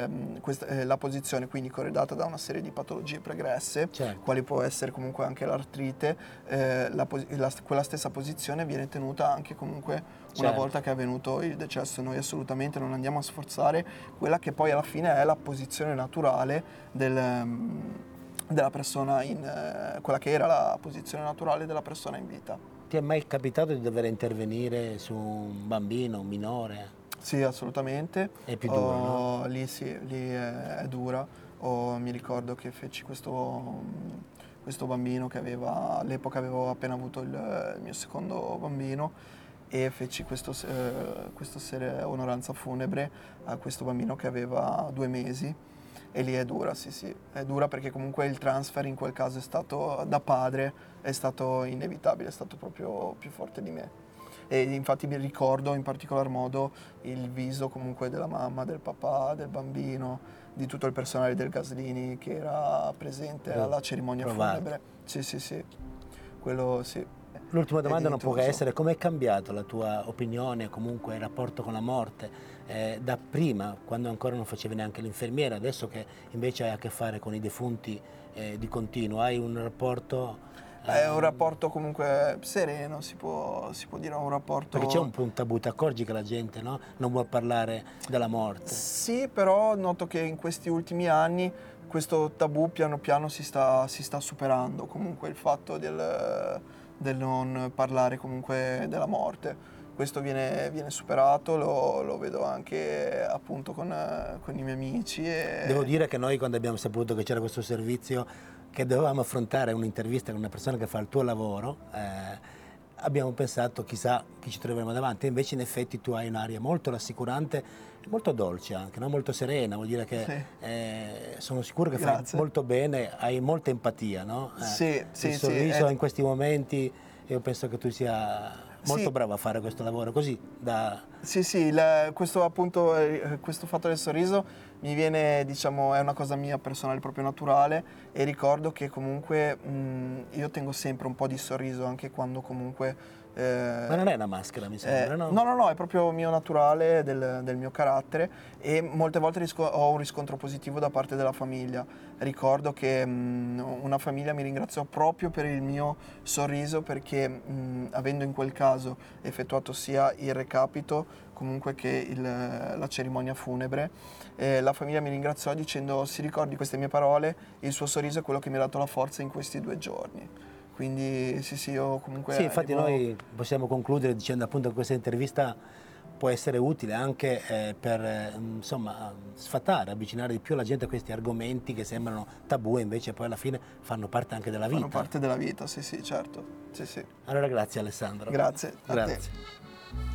la posizione quindi corredata da una serie di patologie pregresse, Certo. quali può essere comunque anche l'artrite, quella stessa posizione viene tenuta anche comunque una Certo. volta che è avvenuto il decesso. Noi assolutamente non andiamo a sforzare quella che poi alla fine è la posizione naturale della persona quella che era la posizione naturale della persona in vita. Ti è mai capitato di dover intervenire su un bambino, un minore? Sì, assolutamente. È più duro, no? Lì sì, lì è dura. Mi ricordo che feci questo bambino che all'epoca avevo appena avuto il mio secondo bambino, e feci questa onoranza funebre a questo bambino che aveva 2 mesi. E lì è dura, sì, è dura perché comunque il transfer in quel caso è stato, da padre, è stato inevitabile, è stato proprio più forte di me. E infatti mi ricordo in particolar modo il viso comunque della mamma, del papà, del bambino, di tutto il personale del Gaslini che era presente alla cerimonia funebre. Sì, quello sì. L'ultima domanda non può che essere: com'è cambiato la tua opinione, comunque il rapporto con la morte, da prima, quando ancora non facevi neanche l'infermiera, adesso che invece hai a che fare con i defunti di continuo, hai un rapporto... È un rapporto comunque sereno, si può dire, un rapporto... Perché c'è un po' un tabù, ti accorgi che la gente, no, non vuole parlare della morte? Sì, però noto che in questi ultimi anni questo tabù piano piano si sta superando, comunque il fatto del non parlare comunque della morte. Questo viene superato, lo vedo anche appunto con i miei amici. Devo dire che noi, quando abbiamo saputo che c'era questo servizio, che dovevamo affrontare un'intervista con una persona che fa il tuo lavoro, abbiamo pensato chissà chi ci troveremo davanti. Invece in effetti tu hai un'aria molto rassicurante, molto dolce anche, no? Molto serena, vuol dire che sì. Sono sicuro che fai molto bene, hai molta empatia, no? Sì, il sorriso in questi momenti, io penso che tu sia molto bravo a fare questo lavoro così da... Sì, questo appunto, questo fatto del sorriso mi viene, diciamo, è una cosa mia personale, proprio naturale, e ricordo che comunque io tengo sempre un po' di sorriso anche quando comunque... Ma non è una maschera, mi sembra, no? No, è proprio mio naturale, del mio carattere, e molte volte ho un riscontro positivo da parte della famiglia. Ricordo che una famiglia mi ringraziò proprio per il mio sorriso, perché avendo in quel caso effettuato sia il recapito comunque che la cerimonia funebre, la famiglia mi ringraziò dicendo: si ricordi queste mie parole, il suo sorriso è quello che mi ha dato la forza in questi 2 giorni. Quindi sì, io comunque... Sì, infatti noi possiamo concludere dicendo appunto che questa intervista può essere utile anche per insomma sfatare, avvicinare di più la gente a questi argomenti che sembrano tabù e invece poi alla fine fanno parte anche della vita. Fanno parte della vita, sì, certo. Sì. Allora grazie Alessandro. Grazie. A te. Grazie.